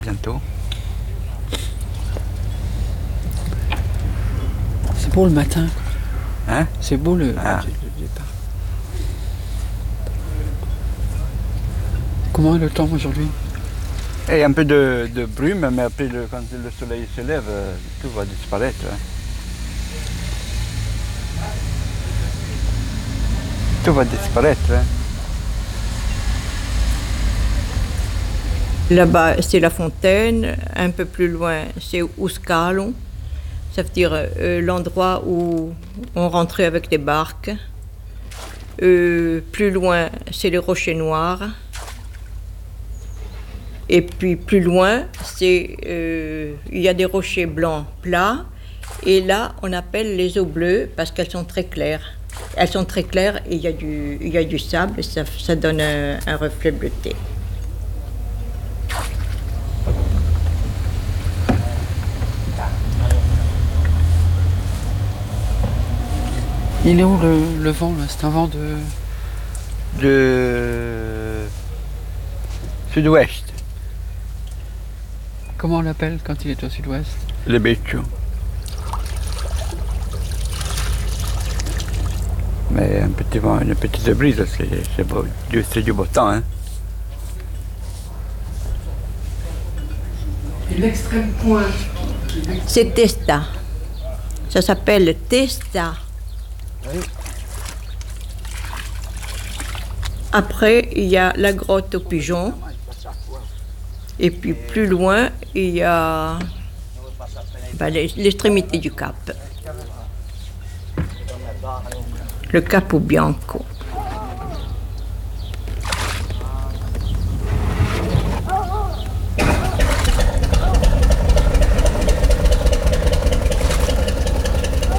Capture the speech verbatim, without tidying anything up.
Bientôt. C'est beau le matin. Hein? C'est beau le, Ah. le, le départ. Comment est le temps aujourd'hui? Et un peu de, de brume, mais après, le, quand le soleil se lève, euh, tout va disparaître. Hein. Tout va disparaître. Hein. Là-bas, c'est la fontaine. Un peu plus loin, c'est Uscalo. Ça veut dire euh, l'endroit où on rentrait avec les barques. Euh, plus loin, c'est les Rochers Noirs. Et puis plus loin, c'est euh, il y a des rochers blancs plats. Et là, on appelle les eaux bleues parce qu'elles sont très claires. Elles sont très claires et il y a du, il y a du sable et ça, ça donne un, un reflet bleuté. Il est où le, le vent là? C'est un vent de... De sud-ouest, Comment on l'appelle quand il est au sud-ouest? le Beccio. Mais un petit vent, une petite brise, c'est, c'est, beau, du, c'est du beau temps. Hein. Et l'extrême pointe. C'est Testa. Ça s'appelle Testa. Après, il y a la grotte aux pigeons. Et puis plus loin, il y a ben, l'extrémité du cap. Le Capo Bianco.